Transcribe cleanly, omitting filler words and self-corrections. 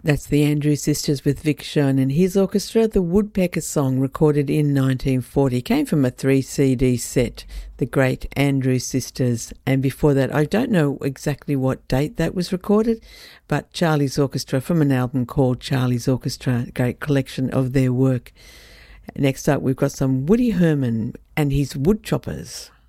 That's the Andrews Sisters with Vic Schoen and his orchestra. The Woodpecker song, recorded in 1940, came from a 3-CD set, The Great Andrews Sisters. And before that, I don't know exactly what date that was recorded, but Charlie's Orchestra from an album called Charlie's Orchestra, a great collection of their work. Next up, we've got some Woody Herman and his Woodchoppers.